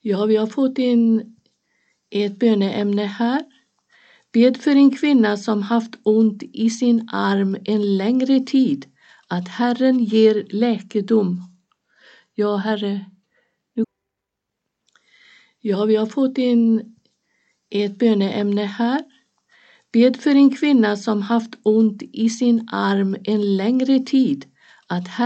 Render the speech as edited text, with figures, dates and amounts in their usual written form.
Ja, vi har fått in ett böneämne här. Bed för en kvinna som haft ont i sin arm en längre tid, att Herren ger läkedom. Ja, Herre. Ja, vi har fått in ett böneämne här. Bed för en kvinna som haft ont i sin arm en längre tid, att